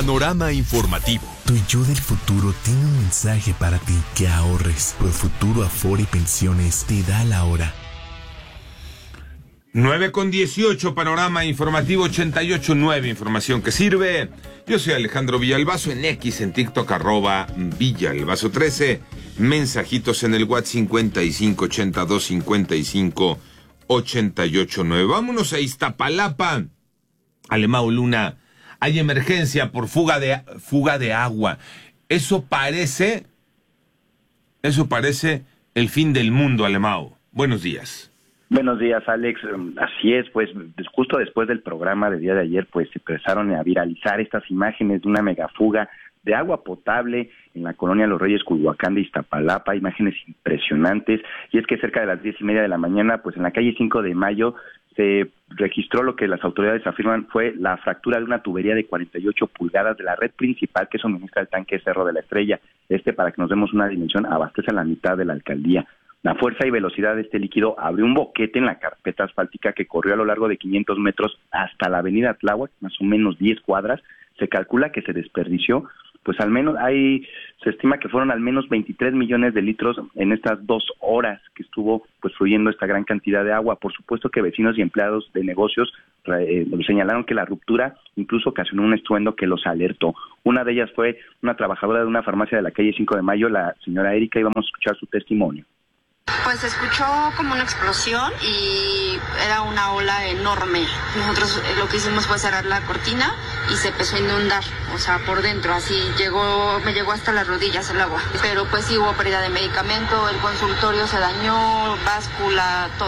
Panorama informativo. Tu yo del futuro tiene un mensaje para ti: que ahorres. Profuturo Afore y Pensiones te da la hora. 9:18, Panorama informativo 88.9, información que sirve. Yo soy Alejandro Villalbazo, en X, en TikTok, @Villalbazo13. Mensajitos en el WhatsApp 55825588.9. Vámonos a Iztapalapa. Alemão Luna, hay emergencia por fuga de agua. Eso parece el fin del mundo, Alemão. Buenos días. Buenos días, Alex. Así es, pues justo después del programa del día de ayer, pues se empezaron a viralizar estas imágenes de una megafuga de agua potable en la colonia Los Reyes, Culhuacán de Iztapalapa, imágenes impresionantes. Y es que cerca de las 10:30 de la mañana, pues en la calle 5 de Mayo, se registró lo que las autoridades afirman fue la fractura de una tubería de 48 pulgadas de la red principal que suministra el tanque Cerro de la Estrella. Para que nos demos una dimensión, abastece a la mitad de la alcaldía. La fuerza y velocidad de este líquido abrió un boquete en la carpeta asfáltica que corrió a lo largo de 500 metros hasta la avenida Tláhuac, más o menos 10 cuadras. Se calcula que se desperdició, pues al menos se estima que fueron al menos 23 millones de litros en estas 2 horas que estuvo pues fluyendo esta gran cantidad de agua. Por supuesto que vecinos y empleados de negocios señalaron que la ruptura incluso ocasionó un estruendo que los alertó. Una de ellas fue una trabajadora de una farmacia de la calle 5 de Mayo, la señora Erika, y vamos a escuchar su testimonio. Pues se escuchó como una explosión y era una ola enorme. Nosotros lo que hicimos fue cerrar la cortina y se empezó a inundar, o sea, por dentro, así me llegó hasta las rodillas el agua. Pero pues sí hubo pérdida de medicamento, el consultorio se dañó, báscula, todo.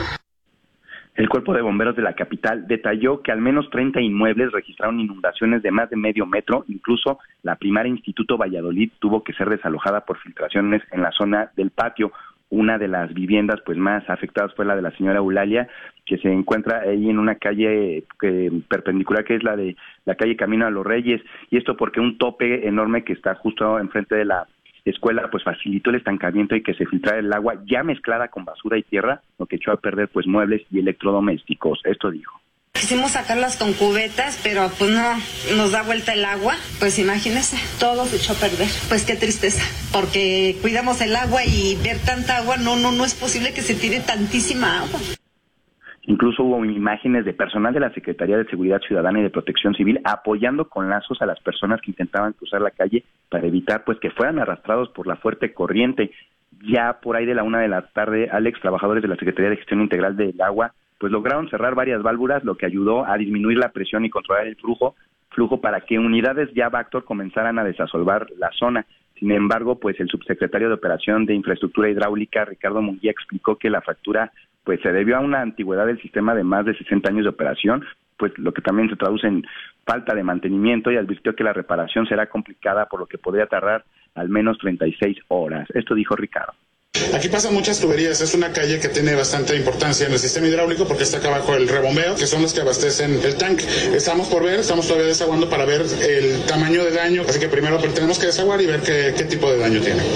El Cuerpo de Bomberos de la capital detalló que al menos 30 inmuebles registraron inundaciones de más de medio metro. Incluso la primaria Instituto Valladolid tuvo que ser desalojada por filtraciones en la zona del patio. Una de las viviendas pues más afectadas fue la de la señora Eulalia, que se encuentra ahí en una calle perpendicular, que es la de la calle Camino a los Reyes, y esto porque un tope enorme que está justo enfrente de la escuela pues facilitó el estancamiento y que se filtrara el agua ya mezclada con basura y tierra, lo que echó a perder pues muebles y electrodomésticos. Esto dijo. Quisimos sacarlas con cubetas, pero pues no nos da vuelta el agua. Pues imagínese, todo se echó a perder. Pues qué tristeza, porque cuidamos el agua y ver tanta agua, no es posible que se tire tantísima agua. Incluso hubo imágenes de personal de la Secretaría de Seguridad Ciudadana y de Protección Civil apoyando con lazos a las personas que intentaban cruzar la calle para evitar pues que fueran arrastrados por la fuerte corriente. Ya por ahí de la 1:00 p.m, Alex, trabajadores de la Secretaría de Gestión Integral del Agua pues lograron cerrar varias válvulas, lo que ayudó a disminuir la presión y controlar el flujo para que unidades ya Bactor comenzaran a desasolvar la zona. Sin embargo, pues el subsecretario de Operación de Infraestructura Hidráulica, Ricardo Munguía, explicó que la fractura pues se debió a una antigüedad del sistema de más de 60 años de operación, pues lo que también se traduce en falta de mantenimiento, y advirtió que la reparación será complicada, por lo que podría tardar al menos 36 horas. Esto dijo Ricardo. Aquí pasan muchas tuberías, es una calle que tiene bastante importancia en el sistema hidráulico porque está acá abajo el rebombeo, que son los que abastecen el tanque. Estamos todavía desaguando para ver el tamaño de daño, así que primero tenemos que desaguar y ver qué tipo de daño tiene.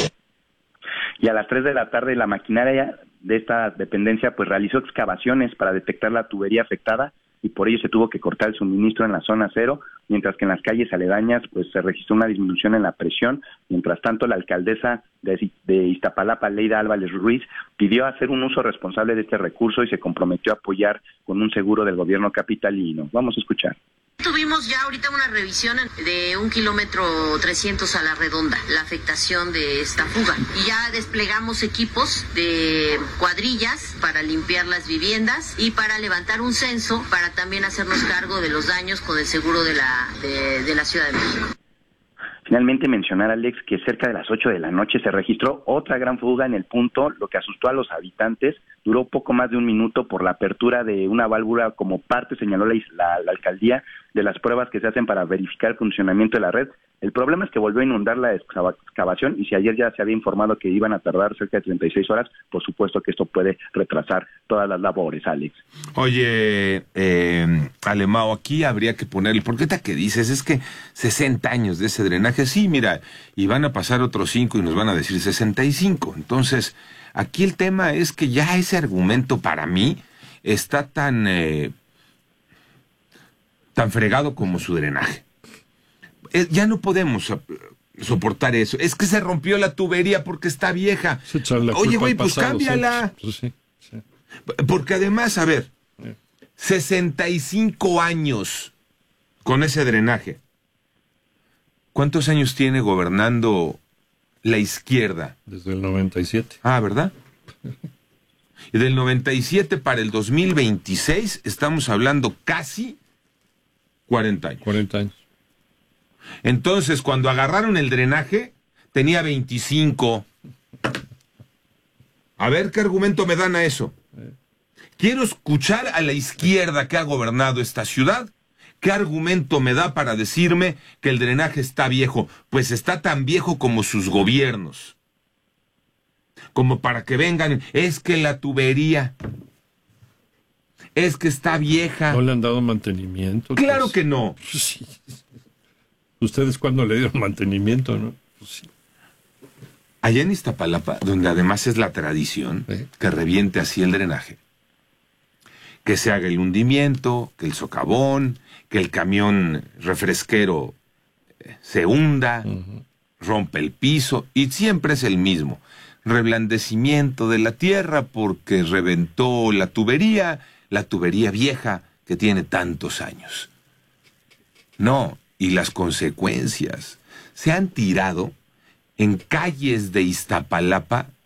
Y a las 3 de la tarde la maquinaria de esta dependencia pues realizó excavaciones para detectar la tubería afectada, y por ello se tuvo que cortar el suministro en la zona cero, mientras que en las calles aledañas pues se registró una disminución en la presión. Mientras tanto, la alcaldesa de Iztapalapa, Leida Álvarez Ruiz, pidió hacer un uso responsable de este recurso y se comprometió a apoyar con un seguro del gobierno capitalino. Vamos a escuchar. Tuvimos ya ahorita una revisión de 1 kilómetro 300 a la redonda, la afectación de esta fuga. Y ya desplegamos equipos de cuadrillas para limpiar las viviendas y para levantar un censo para también hacernos cargo de los daños con el seguro de la Ciudad de México. Finalmente mencionar, Alex, que cerca de las 8 de la noche se registró otra gran fuga en el punto, lo que asustó a los habitantes. Duró poco más de un minuto por la apertura de una válvula como parte, señaló la alcaldía, de las pruebas que se hacen para verificar el funcionamiento de la red. El problema es que volvió a inundar la excavación, y si ayer ya se había informado que iban a tardar cerca de 36 horas, por supuesto que esto puede retrasar todas las labores, Alex. Oye, Alemão, aquí habría que ponerle, porque esta que dices es que 60 años de ese drenaje, sí, mira, y van a pasar otros 5 y nos van a decir 65. Entonces, aquí el tema es que ya ese argumento para mí está tan fregado como su drenaje. Ya no podemos soportar eso. Es que se rompió la tubería porque está vieja. Oye, güey, pues cámbiala. Pues sí. Porque además, a ver, 65 años con ese drenaje. ¿Cuántos años tiene gobernando la izquierda? Desde el 97. Ah, ¿verdad? Y del 97 para el 2026 estamos hablando casi 40 años. 40 años. Entonces, cuando agarraron el drenaje, tenía 25. A ver qué argumento me dan a eso. Quiero escuchar a la izquierda que ha gobernado esta ciudad. ¿Qué argumento me da para decirme que el drenaje está viejo? Pues está tan viejo como sus gobiernos. Como para que vengan, es que la tubería, es que está vieja. ¿No le han dado mantenimiento? Claro pues, que no. Pues sí. ¿Ustedes cuándo le dieron mantenimiento, no? Pues sí. Allá en Iztapalapa, donde además es la tradición que reviente así el drenaje, que se haga el hundimiento, que el socavón, que el camión refresquero se hunda, rompe el piso, y siempre es el mismo. Reblandecimiento de la tierra porque reventó la tubería vieja que tiene tantos años. No, y las consecuencias. Se han tirado en calles de Iztapalapa